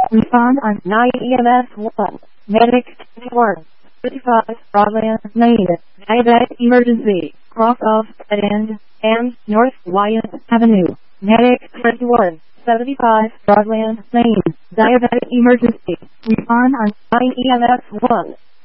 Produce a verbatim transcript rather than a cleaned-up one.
Respond on nine E M S one. Medic twenty-one. fifty-five Broadland Lane. Diabetic emergency. Cross off dead end. And North Wyatt Avenue. Medic twenty-one. seventy-five Broadland Lane. Diabetic emergency. Respond on nine E M S one.